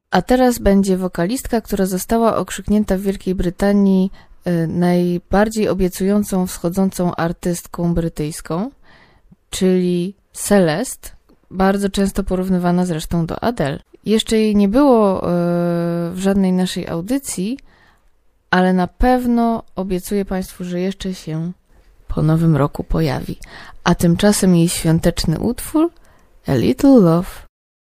A teraz będzie wokalistka, która została okrzyknięta w Wielkiej Brytanii najbardziej obiecującą wschodzącą artystką brytyjską, czyli Celeste, bardzo często porównywana zresztą do Adele. Jeszcze jej nie było w żadnej naszej audycji, ale na pewno obiecuję Państwu, że jeszcze się po nowym roku pojawi. A tymczasem jej świąteczny utwór A Little Love.